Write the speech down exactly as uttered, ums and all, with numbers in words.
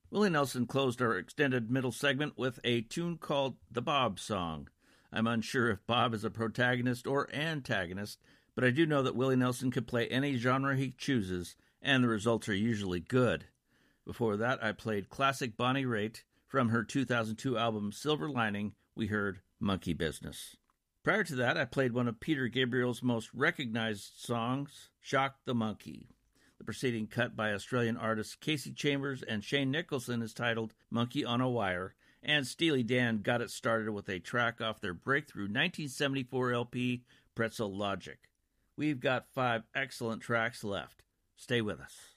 Willie Nelson closed our extended middle segment with a tune called The Bob Song. I'm unsure if Bob is a protagonist or antagonist, but I do know that Willie Nelson could play any genre he chooses, and the results are usually good. Before that, I played classic Bonnie Raitt. From her two thousand two album Silver Lining, we heard Monkey Business. Prior to that, I played one of Peter Gabriel's most recognized songs, Shock the Monkey. The preceding cut by Australian artists Casey Chambers and Shane Nicholson is titled Monkey on a Wire, and Steely Dan got it started with a track off their breakthrough nineteen seventy-four L P, Pretzel Logic. We've got five excellent tracks left. Stay with us.